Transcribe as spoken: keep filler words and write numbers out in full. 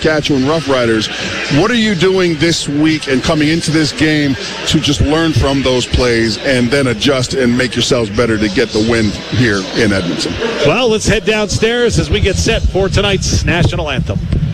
Saskatchewan Roughriders. What are you doing this week and coming into this game to just learn from those plays and then adjust and make yourselves better to get the win here in Edmonton? Well, let's head downstairs as we get set for tonight's national anthem.